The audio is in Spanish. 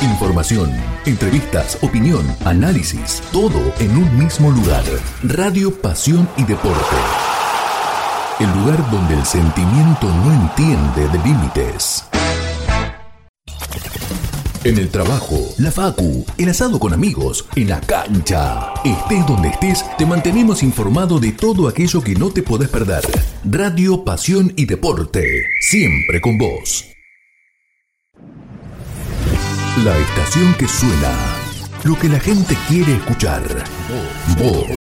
Información, entrevistas, opinión, análisis, todo en un mismo lugar. Radio Pasión y Deporte. El lugar donde el sentimiento no entiende de límites. En el trabajo, la facu, el asado con amigos, en la cancha. Estés donde estés, te mantenemos informado de todo aquello que no te podés perder. Radio Pasión y Deporte, siempre con vos. La estación que suena, lo que la gente quiere escuchar. Vos